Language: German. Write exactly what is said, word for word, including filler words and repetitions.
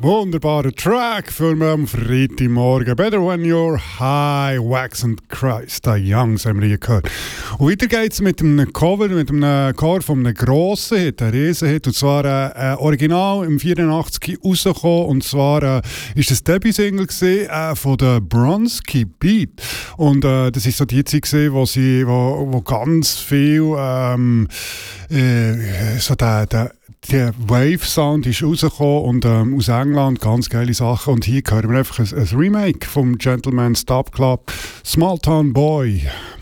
Wunderbarer Track für mich am Freitagmorgen. Better When You're High, Wax and Christ, the Youngs haben wir hier gehört. Und weiter geht's mit einem Cover, mit einem Cover von einem grossen Hit, einem Riesenhit. Und zwar äh, äh, original im vierundachtzig rausgekommen. Und zwar äh, ist das Debüt-Single gewesen, äh, von der Bronski Beat. Und äh, das ist so die Zeit gewesen, wo sie, wo, wo ganz viel ähm, äh, so der, der Der Wave-Sound ist rausgekommen und ähm, aus England, ganz geile Sachen. Und hier hören wir einfach ein, ein Remake vom Gentleman Stop Club, Small Town Boy.